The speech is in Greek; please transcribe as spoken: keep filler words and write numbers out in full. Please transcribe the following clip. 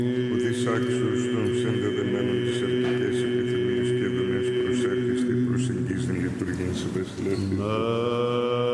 Ο δυσάξιος των συνδεδεμένων της αρκικές επιθυμίες και ειδονές προσέρχεστε προσεγγίζειν λειτουργίας επεσλέφης.